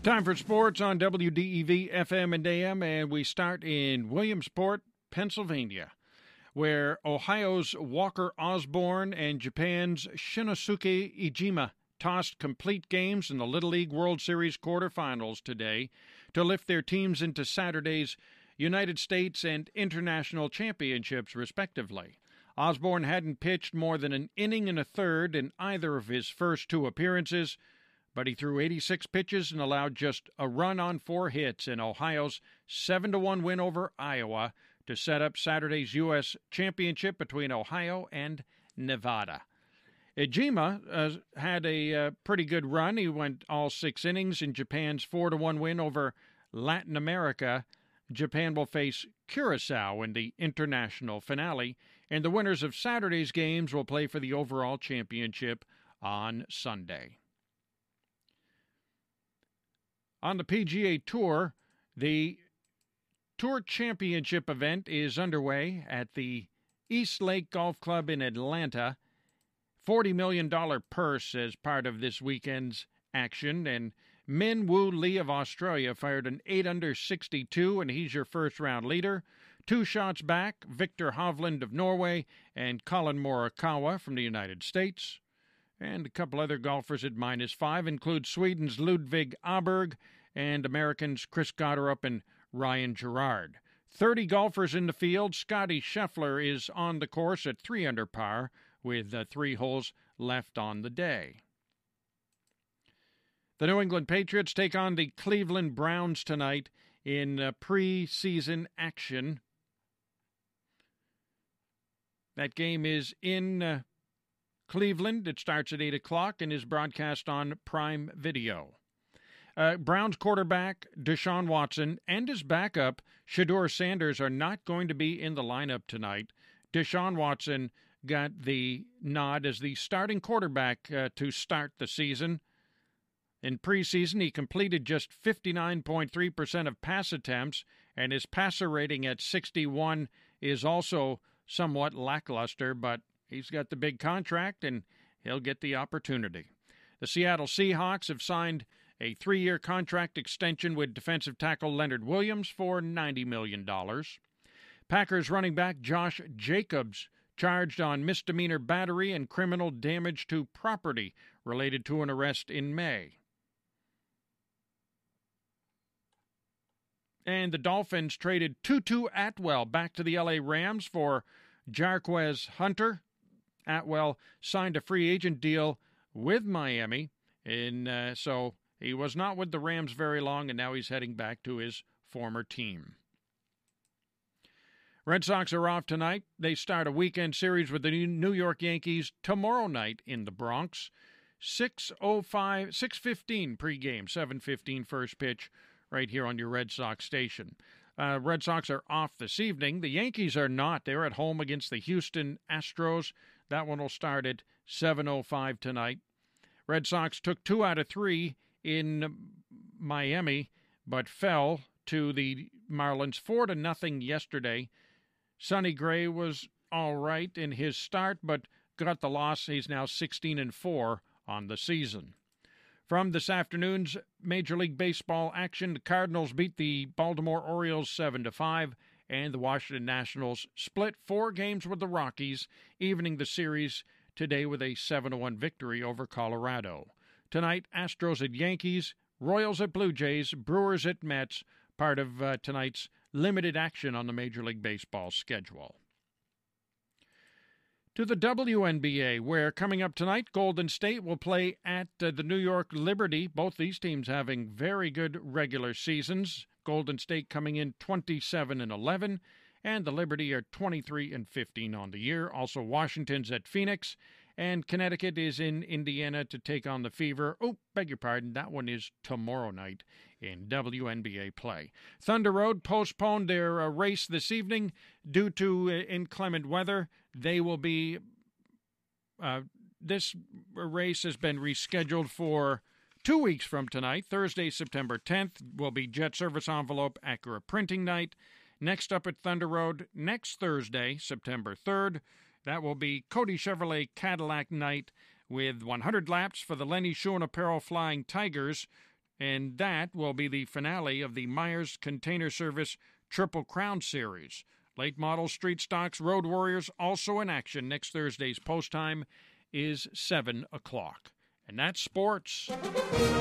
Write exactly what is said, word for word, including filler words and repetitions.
Time for sports on W D E V F M and A M, and we start in Williamsport, Pennsylvania, where Ohio's Walker Osborne and Japan's Shinosuke Ijima tossed complete games in the Little League World Series quarterfinals today to lift their teams into Saturday's United States and International Championships, respectively. Osborne hadn't pitched more than an inning and a third in either of his first two appearances, but he threw eighty-six pitches and allowed just a run on four hits in Ohio's seven to one win over Iowa to set up Saturday's U S Championship between Ohio and Nevada. Ijima uh, had a uh, pretty good run. He went all six innings in Japan's four to one win over Latin America. Japan will face Curacao in the international finale, and the winners of Saturday's games will play for the overall championship on Sunday. On the P G A Tour, the Tour Championship event is underway at the East Lake Golf Club in Atlanta. forty million dollars purse as part of this weekend's action, and Min Woo Lee of Australia fired an eight under sixty-two, and he's your first-round leader. Two shots back, Victor Hovland of Norway and Colin Morikawa from the United States. And a couple other golfers at minus five include Sweden's Ludvig Aberg and Americans Chris Gotterup and Ryan Gerard. thirty golfers in the field. Scotty Scheffler is on the course at three under par with uh, three holes left on the day. The New England Patriots take on the Cleveland Browns tonight in uh, preseason action. That game is in uh, Cleveland. It starts at eight o'clock and is broadcast on Prime Video. Uh, Browns quarterback Deshaun Watson and his backup Shedeur Sanders are not going to be in the lineup tonight. Deshaun Watson got the nod as the starting quarterback uh, to start the season. In preseason, he completed just fifty-nine point three percent of pass attempts, and his passer rating at sixty-one is also somewhat lackluster, but he's got the big contract, and he'll get the opportunity. The Seattle Seahawks have signed a three-year contract extension with defensive tackle Leonard Williams for ninety million dollars. Packers running back Josh Jacobs charged on misdemeanor battery and criminal damage to property related to an arrest in May. And the Dolphins traded Tutu Atwell back to the L A Rams for Jarquez Hunter. Atwell signed a free agent deal with Miami, and uh, so he was not with the Rams very long, and now he's heading back to his former team. Red Sox are off tonight. They start a weekend series with the New York Yankees tomorrow night in the Bronx. six oh five, six fifteen pregame, seven fifteen first pitch, right here on your Red Sox station. Uh, Red Sox are off this evening. The Yankees are not. They're at home against the Houston Astros. That one will start at seven oh five tonight. Red Sox took two out of three in Miami, but fell to the Marlins four to nothing yesterday. Sonny Gray was all right in his start, but got the loss. He's now sixteen and four on the season. From this afternoon's Major League Baseball action, the Cardinals beat the Baltimore Orioles seven to five, and the Washington Nationals split four games with the Rockies, evening the series today with a seven to one victory over Colorado. Tonight, Astros at Yankees, Royals at Blue Jays, Brewers at Mets, part of uh, tonight's limited action on the Major League Baseball schedule. To the W N B A, where coming up tonight, Golden State will play at uh, the New York Liberty. Both these teams having very good regular seasons. Golden State coming in twenty-seven and eleven, and the Liberty are twenty-three and fifteen on the year. Also, Washington's at Phoenix, and Connecticut is in Indiana to take on the Fever. Oh, beg your pardon, that one is tomorrow night in W N B A play. Thunder Road postponed their uh, race this evening due to uh, inclement weather. They will be, uh, this race has been rescheduled for two weeks from tonight. Thursday, September tenth, will be Jet Service Envelope Acura Printing Night. Next up at Thunder Road, next Thursday, September third, that will be Cody Chevrolet Cadillac Night with one hundred laps for the Lenny Schuhen Apparel Flying Tigers And that will be the finale of the Myers Container Service Triple Crown Series. Late model street stocks, Road Warriors also in action. Next Thursday's post time is seven o'clock. And that's sports.